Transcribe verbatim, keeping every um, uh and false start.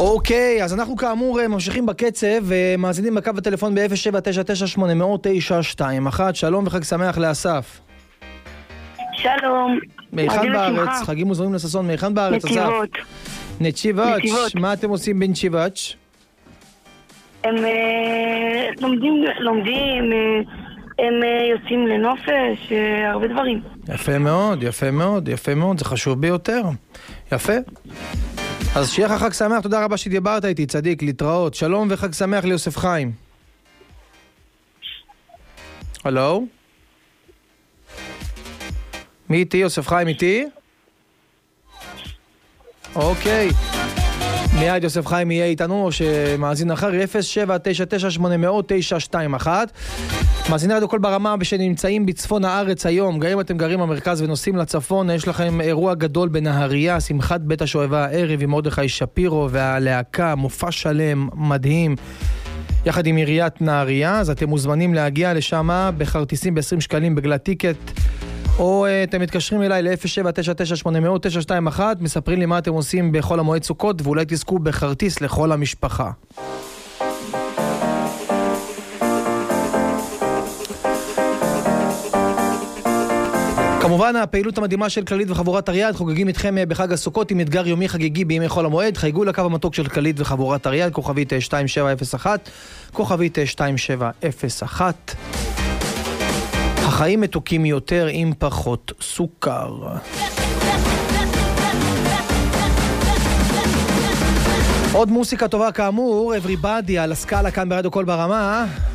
אוקיי, אז אנחנו כאמור ממשיכים בקצב ומאזינים בקו הטלפון ב-אפס שבע תשע תשע שמונה אפס אפס תשע שתיים אחת. שלום וחג שמח לאסף. שלום. מאיכן בארץ? חגים מוזרים לססון, מאיכן בארץ? נתיבות. נתיבות. מה אתם עושים בנתיבות? הם לומדים, לומדים, הם יוצאים לנופש, הרבה דברים. יפה מאוד, יפה מאוד, יפה מאוד, זה חשוב ביותר. יפה. אז שיהיה לך חג שמח, תודה רבה שדיברת איתי, צדיק, להתראות. שלום וחג שמח ליוסף חיים. הלו? מי איתי? יוסף חיים איתי? אוקיי. מיד יוסף חיים יהיה איתנו, או שמאזין אחר, אפס שבע תשע תשע שמונה אפס אפס תשע שתיים אחת. מאזיני רדיו קול ברמה שנמצאים בצפון הארץ היום, גם אם אתם גרים במרכז ונוסעים לצפון, יש לכם אירוע גדול בנהריה, שמחת בית השואבה הערב עם מרדכי שפירו והלהקה, מופע שלם, מדהים, יחד עם עיריית נהריה. אז אתם מוזמנים להגיע לשם בכרטיסים ב-עשרים שקלים בגלל טיקט, או uh, אתם מתקשרים אליי ל-אפס שבע תשע תשע שמונה אפס אפס תשע שתיים אחת, מספרים לי מה אתם עושים בכל המועד סוכות, ואולי תזכו בכרטיס לכל המשפחה. כמובן, הפעילות המדהימה של כללית וחבורת אריאד חוגגים איתכם בחג הסוכות עם אתגר יומי חגיגי בימי חול המועד. חייגו לקו המתוק של כללית וחבורת אריאד, כוכבית שתיים שבע אפס אחת, כוכבית שתיים שבע אפס אחת. החיים מתוקים יותר עם פחות סוכר. עוד מוסיקה טובה כאמור, Everybody על הסקאלה כאן ברדיו קול ברמה.